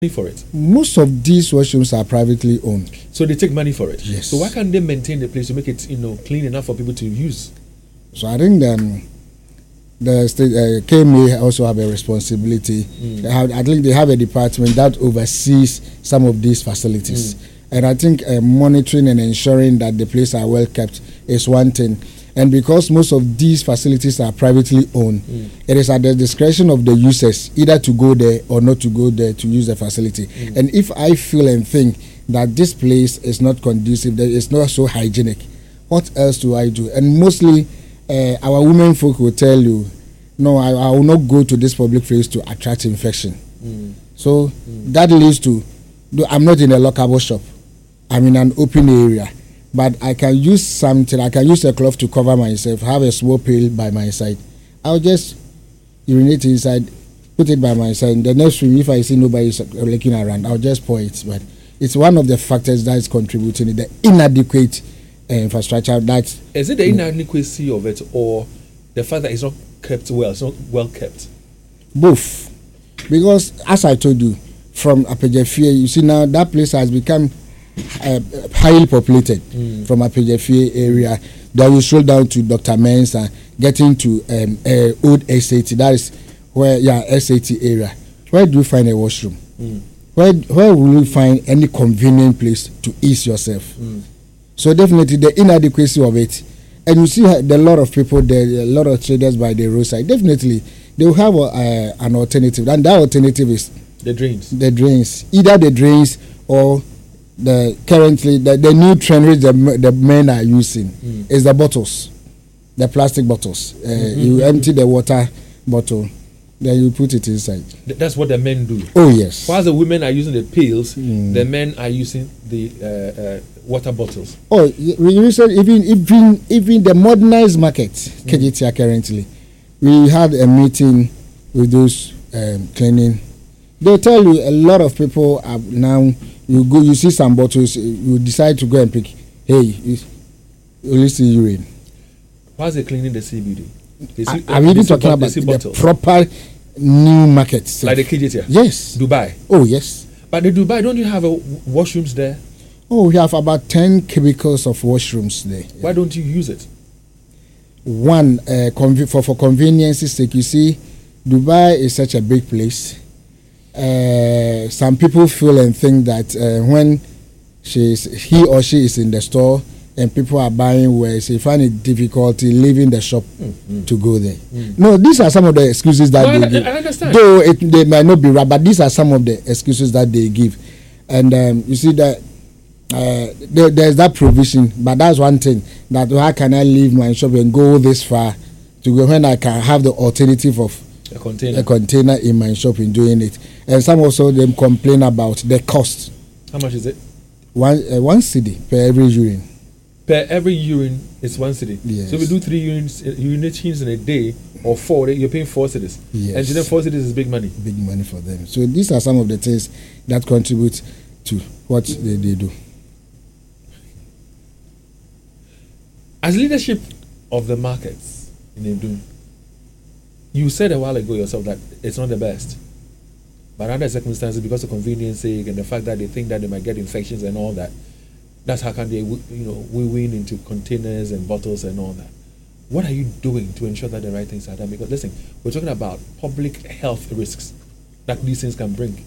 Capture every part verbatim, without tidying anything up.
for it? Most of these washrooms are privately owned. So they take money for it? Yes. So why can't they maintain the place to make it, you know, clean enough for people to use? So I think um, the state uh, K M A also have a responsibility. Mm. They have, I think they have a department that oversees some of these facilities. Mm. And I think uh, monitoring and ensuring that the places are well kept is one thing. And because most of these facilities are privately owned, mm. it is at the discretion of the users either to go there or not to go there to use the facility. Mm. And if I feel and think that this place is not conducive, that it's not so hygienic, what else do I do? And mostly uh, our women folk will tell you, no, I, I will not go to this public place to attract infection. Mm. So mm. that leads to, I'm not in a lockable shop. I'm in an open area. But I can use something, I can use a cloth to cover myself, have a small pail by my side. I'll just urinate inside, put it by my side. The next room, if I see nobody looking around, I'll just pour it. But it's one of the factors that is contributing to the inadequate uh, infrastructure. That is it the inadequacy of it or the fact that it's not kept well, it's not well kept? Both. Because as I told you, from Apejefie, you see now that place has become Uh, highly populated mm. from Apejefie area. Then you stroll down to Doctor Men's and getting to um, uh, old S A T. That is where, yeah, S A T area. Where do you find a washroom? Mm. Where where will you find any convenient place to ease yourself? Mm. So definitely the inadequacy of it. And you see the lot of people there, a lot of traders by the roadside. Definitely they will have a, uh, an alternative, and that alternative is the drains. The drains, either the drains or the currently the, the new trend which the, the men are using mm. is the bottles, the plastic bottles. Uh, mm-hmm. You empty the water bottle, then you put it inside. Th- that's what the men do. Oh yes. While the women are using the pails, mm. the men are using the uh, uh, water bottles. Oh, we said even even even the modernized market, mm. K G T A currently, we had a meeting with those um, cleaning. They tell you a lot of people are now. You go, you see some bottles, you decide to go and pick. Hey, you only see urine. Why is they cleaning the C B D? They see, I, I'm even talking about the bottles. Proper new market. Like the K J T A? Yes. Dubai? Oh, yes. But the Dubai, don't you have a washrooms there? Oh, we have about ten cubicles of washrooms there. Why yeah. don't you use it? One, uh, conv- for, for convenience's sake, you see, Dubai is such a big place. Uh, some people feel and think that uh, when she's he or she is in the store and people are buying wares, they find it difficulty leaving the shop mm-hmm. to go there. Mm. No, these are some of the excuses that no, they I, give. I understand. Though it, they might not be right, but these are some of the excuses that they give. And um, you see that uh, there, there's that provision, but that's one thing. That how can I leave my shop and go this far to go when I can have the alternative of a container, a container in my shop in doing it. And some also them complain about the cost. How much is it? One uh, one cedi per every urine. Per every urine is one cedi. Yes. So if you do three urines, uh, urinations in a day or four, you're paying four cedis. Yes. And to them, four cedis is big money. Big money for them. So these are some of the things that contribute to what they, they do. As leadership of the markets in Edun, you said a while ago yourself that it's not the best. But under circumstances, because of convenience sake and the fact that they think that they might get infections and all that, that's how can they, you know, we win into containers and bottles and all that. What are you doing to ensure that the right things are done? Because listen, we're talking about public health risks that these things can bring.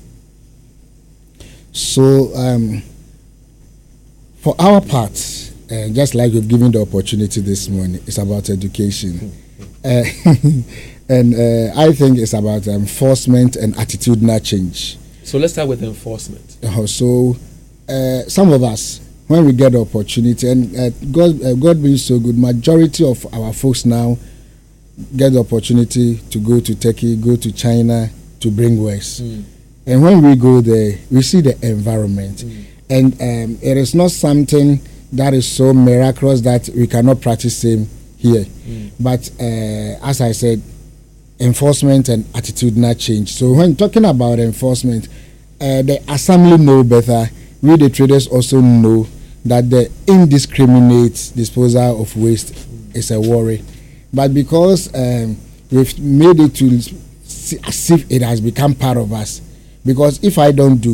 So, um, for our part, uh, just like we've given the opportunity this morning, it's about education. Mm-hmm. uh, And uh, I think it's about enforcement and attitudinal change. So let's start with enforcement. Uh, so uh, some of us, when we get the opportunity, and uh, God, uh, God being so good, majority of our folks now get the opportunity to go to Turkey, go to China to bring wares. Mm. And when we go there, we see the environment. Mm. And um, it is not something that is so miraculous that we cannot practice same here. Mm. But uh, as I said, enforcement and attitudinal change. So when talking about enforcement, uh, the assembly know better. We the traders also know that the indiscriminate disposal of waste is a worry. But because um, we've made it to see as if it has become part of us, because if I don't do